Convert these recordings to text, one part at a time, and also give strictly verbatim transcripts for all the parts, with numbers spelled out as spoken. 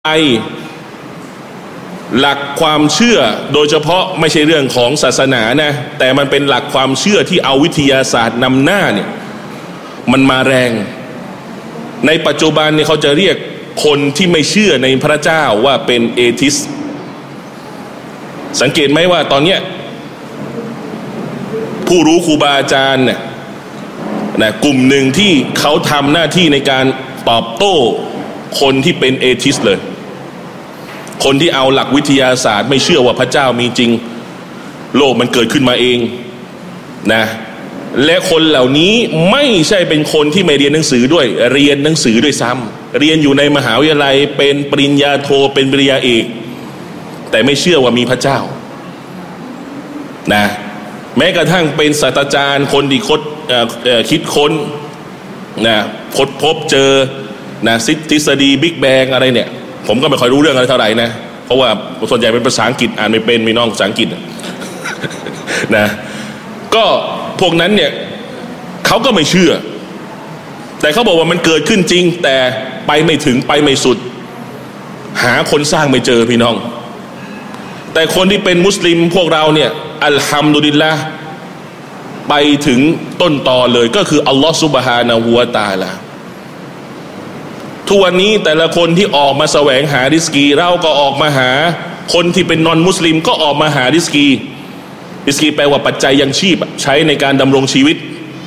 ไอหลักความเชื่อโดยเฉพาะไม่ใช่เรื่องของศาสนานะแต่มันเป็นหลักความเชื่อที่เอาวิทยาศาสตร์นำหน้าเนี่ยมันมาแรงในปัจจุบันเนี่ยเขาจะเรียกคนที่ไม่เชื่อในพระเจ้าว่าเป็นเอทิสสังเกตไหมว่าตอนเนี้ยผู้รู้ครูบาอาจารย์เนี่ยนะกลุ่มหนึ่งที่เขาทำหน้าที่ในการตอบโต้คนที่เป็นเอทิสเลยคนที่เอาหลักวิทยาศาสตร์ไม่เชื่อว่าพระเจ้ามีจริงโลกมันเกิดขึ้นมาเองนะและคนเหล่านี้ไม่ใช่เป็นคนที่ไม่เรียนหนังสือด้วยเรียนหนังสือด้วยซ้ำเรียนอยู่ในมหาวิทยาลัยเป็นปริญญาโทเป็นปริญญาเอกแต่ไม่เชื่อว่ามีพระเจ้านะแม้กระทั่งเป็นศาสตราจารย์คนที่คดคิดค้นนะค้นพบเจอนะทฤษฎีบิ๊กแบงอะไรเนี่ยผมก็ไม่ค่อยรู้เรื่องอะไรเท่าไหร่นะเพราะว่าส่วนใหญ่เป็นภาษาอังกฤษอ่านไม่เป็นมีน้องภาษาอังกฤษนะก็พวกนั้นเนี่ยเขาก็ไม่เชื่อแต่เขาบอกว่ามันเกิดขึ้นจริงแต่ไปไม่ถึงไปไม่สุดหาคนสร้างไม่เจอพี่น้องแต่คนที่เป็นมุสลิมพวกเราเนี่ยอัลฮัมดุลิลละห์ไปถึงต้นตอเลยก็คืออัลลอฮฺซุบฮานะฮูวะตะอาลาทุกวันนี้แต่ละคนที่ออกมาแสวงหาริสกีเราก็ออกมาหาคนที่เป็นนอนมุสลิมก็ออกมาหาริสกีริสกีแปลว่าปัจจัยยังชีพใช้ในการดำรงชีวิต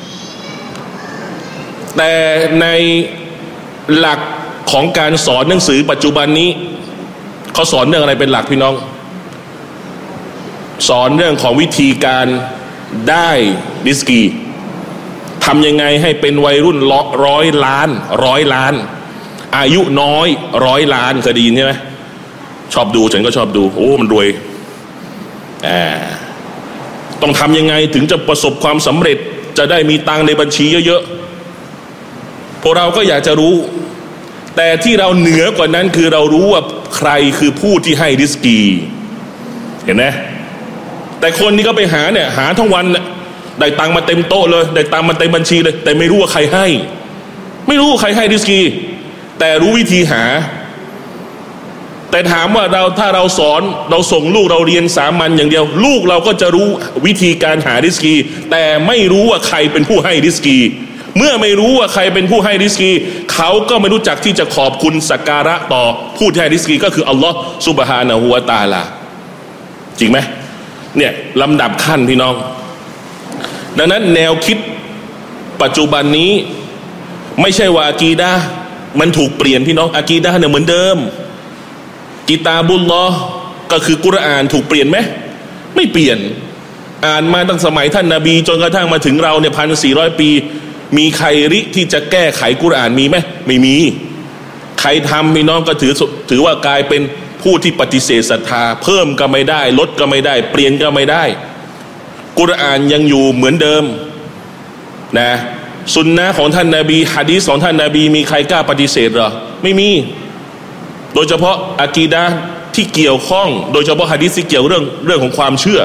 แต่ในหลักของการสอนหนังสือปัจจุบันนี้เขาสอนเรื่องอะไรเป็นหลักพี่น้องสอนเรื่องของวิธีการได้ริสกีทำยังไงให้เป็นวัยรุ่นร้อยล้านร้อยล้านอายุน้อยร้อยล้านเคยได้ยินใช่ไหมชอบดูฉันก็ชอบดูโอ้มันรวยอ่าต้องทำยังไงถึงจะประสบความสำเร็จจะได้มีตังในบัญชีเยอะๆพวกเราก็อยากจะรู้แต่ที่เราเหนือกว่านั้นคือเรารู้ว่าใครคือผู้ที่ให้ริสกีเห็นไหมแต่คนนี้ก็ไปหาเนี่ยหาทั้งวันเนี่ยได้ตังมาเต็มโต๊ะเลยได้ตังมาเต็มบัญชีเลยแต่ไม่รู้ว่าใครให้ไม่รู้ว่าใครให้ริสกีแต่รู้วิธีหาแต่ถามว่าเราถ้าเราสอนเราส่งลูกเราเรียนสามัญอย่างเดียวลูกเราก็จะรู้วิธีการหาริสกีแต่ไม่รู้ว่าใครเป็นผู้ให้ริสกีเมื่อไม่รู้ว่าใครเป็นผู้ให้ริสกีเขาก็ไม่รู้จักที่จะขอบคุณสักการะต่อผู้ที่ให้ริสกีก็คืออัลลอฮฺซุบฮานะฮูวะตะอาลาจริงไหมเนี่ยลำดับขั้นพี่น้องดังนั้นแนวคิดปัจจุบันนี้ไม่ใช่ว่าอากีดะห์มันถูกเปลี่ยนพี่น้องอากีดะห์เนี่ยเหมือนเดิมกิตาบุลลอฮ์ก็คือกุรอานถูกเปลี่ยนไหมไม่เปลี่ยนอ่านมาตั้งสมัยท่านนบีจนกระทั่งมาถึงเราเนี่ยพันสี่ร้อยปีมีใครริที่จะแก้ไขกุรอานมีไหมไม่มีใครทำพี่น้องก็ถือถือว่ากลายเป็นผู้ที่ปฏิเสธศรัทธาเพิ่มก็ไม่ได้ลดก็ไม่ได้เปลี่ยนก็ไม่ได้กุรอานยังอยู่เหมือนเดิมนะสุนนะของท่านนบีหะดีษของท่านนบีมีใครกล้าปฏิเสธหรอไม่มีโดยเฉพาะอากีดะห์ที่เกี่ยวข้องโดยเฉพาะหะดีษที่เกี่ยวเรื่องเรื่องของความเชื่อ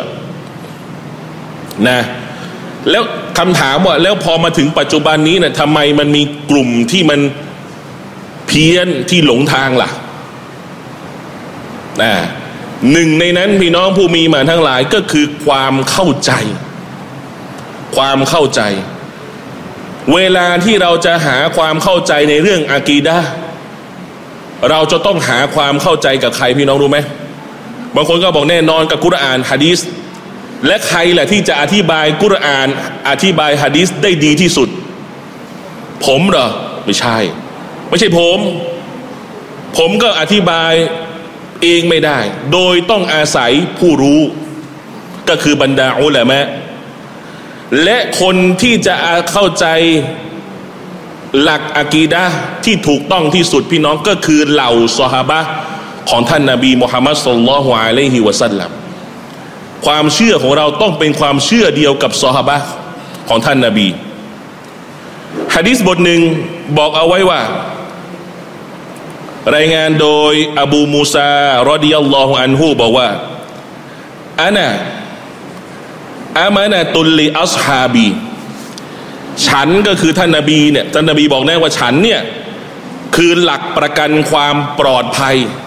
นะแล้วคำถามว่าแล้วพอมาถึงปัจจุบันนี้เนี่ยทำไมมันมีกลุ่มที่มันเพี้ยนที่หลงทางล่ะนะหนึ่งในนั้นพี่น้องผู้มีมาทั้งหลายก็คือความเข้าใจความเข้าใจเวลาที่เราจะหาความเข้าใจในเรื่องอากีดะห์เราจะต้องหาความเข้าใจกับใครพี่น้องรู้ไหมบางคนก็บอกแน่นอนกับกุรอานหะดีษและใครแหละที่จะอธิบายกุรอานอธิบายหะดีษได้ดีที่สุดผมเหรอไม่ใช่ไม่ใช่ผมผมก็อธิบายเองไม่ได้โดยต้องอาศัยผู้รู้ก็คือบรรดาอุลามะและคนที่จะเข้าใจหลักอะกีดะห์ที่ถูกต้องที่สุดพี่น้องก็คือเหล่าซอฮาบะห์ของท่านนบีมุฮัมมัดศ็อลลัลลอฮุอะลัยฮิวะซัลลัมความเชื่อของเราต้องเป็นความเชื่อเดียวกับซอฮาบะห์ของท่านนบีหะดีษบทหนึ่งบอกเอาไว้ว่ารายงานโดยอบูมูซารอฎิยัลลอฮุอันฮุบอกว่าอานะอามานะตุลลิอัศฮาบีฉันก็คือท่านนบีเนี่ยท่านนบีบอกแน่ว่าฉันเนี่ยคือหลักประกันความปลอดภัย